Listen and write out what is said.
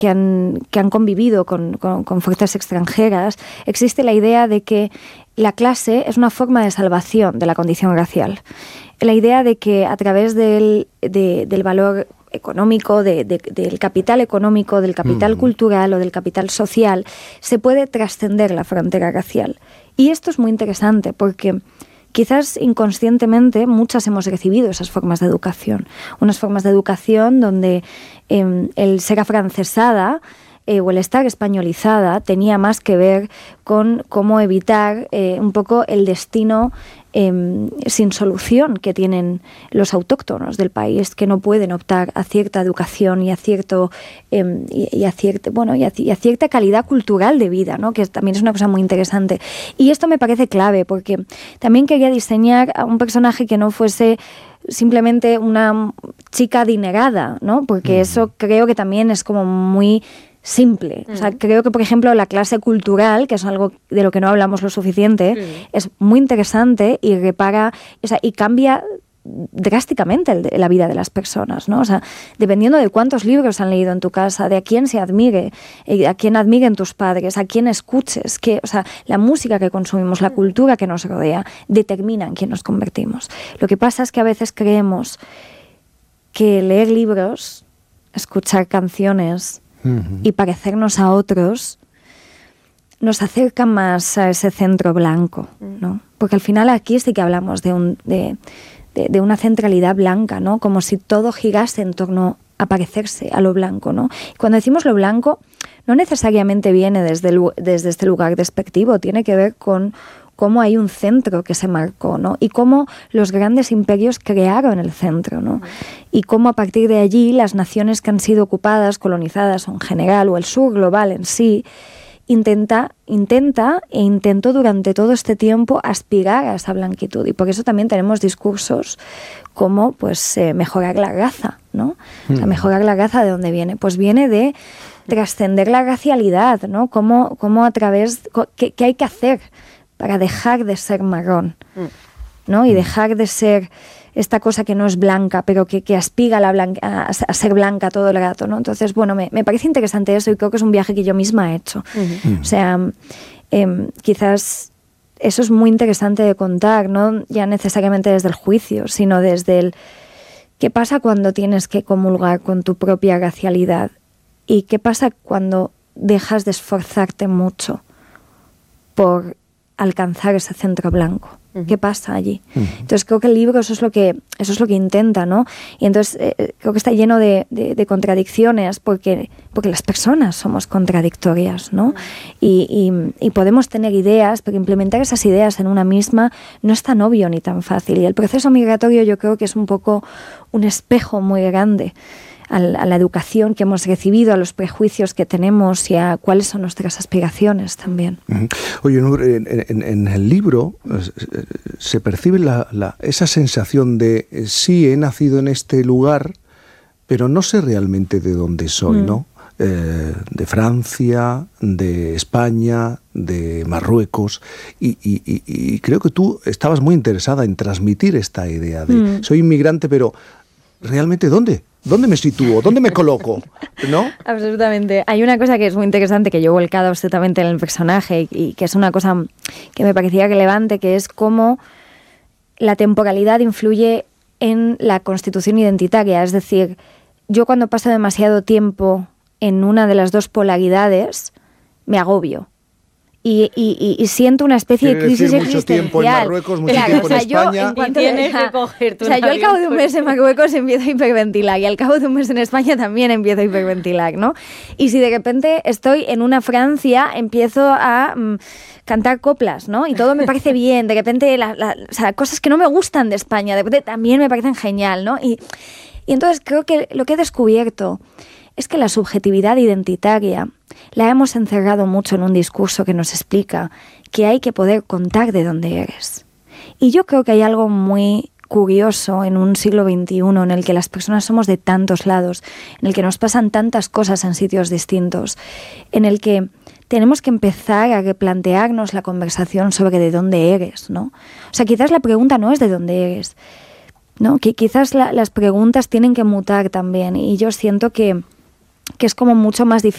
han convivido con fuerzas extranjeras, existe la idea de que la clase es una forma de salvación de la condición racial. La idea de que a través del valor económico, del capital económico, del capital cultural o del capital social, se puede trascender la frontera racial. Y esto es muy interesante porque quizás inconscientemente muchas hemos recibido esas formas de educación. Unas formas de educación donde el ser afrancesada o el estar españolizada tenía más que ver con cómo evitar un poco el destino sin solución que tienen los autóctonos del país, que no pueden optar a cierta educación y a cierta calidad cultural de vida, ¿no? Que también es una cosa muy interesante. Y esto me parece clave porque también quería diseñar a un personaje que no fuese simplemente una chica adinerada, ¿no? Porque eso creo que también es como muy simple. O sea, creo que, por ejemplo, la clase cultural, que es algo de lo que no hablamos lo suficiente, es muy interesante y repara, o sea, y cambia drásticamente la vida de las personas, ¿no? O sea, dependiendo de cuántos libros han leído en tu casa, de a quién se admire, a quién admiren tus padres, a quién escuches, o sea, la música que consumimos, la cultura que nos rodea, determina en quién nos convertimos. Lo que pasa es que a veces creemos que leer libros, escuchar canciones y parecernos a otros nos acerca más a ese centro blanco, ¿no? Porque al final aquí sí que hablamos de una centralidad blanca, ¿no? Como si todo girase en torno a parecerse a lo blanco, ¿no? Y cuando decimos lo blanco, no necesariamente viene desde este lugar despectivo, tiene que ver con cómo hay un centro que se marcó, ¿no? Y cómo los grandes imperios crearon el centro, ¿no? Y cómo a partir de allí las naciones que han sido ocupadas, colonizadas en general, o el sur global en sí, intentó durante todo este tiempo aspirar a esa blanquitud. Y por eso también tenemos discursos como pues mejorar la raza, ¿no? O sea, mejorar la raza, ¿de dónde viene? Pues viene de trascender la racialidad, ¿no? Cómo a través... ¿Qué hay que hacer para dejar de ser marrón, ¿no? Y dejar de ser esta cosa que no es blanca, pero que aspira a ser blanca todo el rato, ¿no? Entonces, bueno, me parece interesante eso y creo que es un viaje que yo misma he hecho. O sea, quizás eso es muy interesante de contar, no ya necesariamente desde el juicio, sino desde el qué pasa cuando tienes que comulgar con tu propia racialidad y qué pasa cuando dejas de esforzarte mucho por alcanzar ese centro blanco. ¿Qué pasa allí? Entonces creo que el libro eso es lo que intenta, ¿no? Y entonces creo que está lleno de contradicciones porque las personas somos contradictorias, ¿no? Y podemos tener ideas, pero implementar esas ideas en una misma no es tan obvio ni tan fácil. Y el proceso migratorio yo creo que es un poco un espejo muy grande a la educación que hemos recibido, a los prejuicios que tenemos y a cuáles son nuestras aspiraciones también. Oye, Nur, en el libro se percibe esa sensación de sí, he nacido en este lugar, pero no sé realmente de dónde soy, ¿no? De Francia, de España, de Marruecos, y creo que tú estabas muy interesada en transmitir esta idea de soy inmigrante, pero ¿realmente dónde? ¿Dónde me sitúo? ¿Dónde me coloco? ¿No? Absolutamente. Hay una cosa que es muy interesante que yo he volcado absolutamente en el personaje y que es una cosa que me parecía relevante, que es cómo la temporalidad influye en la constitución identitaria. Es decir, yo cuando paso demasiado tiempo en una de las dos polaridades, me agobio. Y siento una especie de crisis existencial. Mucho tiempo en Marruecos, mucho tiempo en España. Tienes que coger tu yo al cabo de un mes en Marruecos empiezo a hiperventilar y al cabo de un mes en España también empiezo a hiperventilar, ¿no? Y si de repente estoy en una Francia, empiezo a cantar coplas, ¿no? Y todo me parece bien. De repente, o sea, cosas que no me gustan de España, de repente también me parecen genial, ¿no? Y entonces creo que lo que he descubierto es que la subjetividad identitaria la hemos encerrado mucho en un discurso que nos explica que hay que poder contar de dónde eres. Y yo creo que hay algo muy curioso en un siglo XXI en el que las personas somos de tantos lados, en el que nos pasan tantas cosas en sitios distintos, en el que tenemos que empezar a replantearnos la conversación sobre de dónde eres, ¿no? O sea, quizás la pregunta no es de dónde eres, ¿no? Que quizás las preguntas tienen que mutar también y yo siento que es como mucho más difícil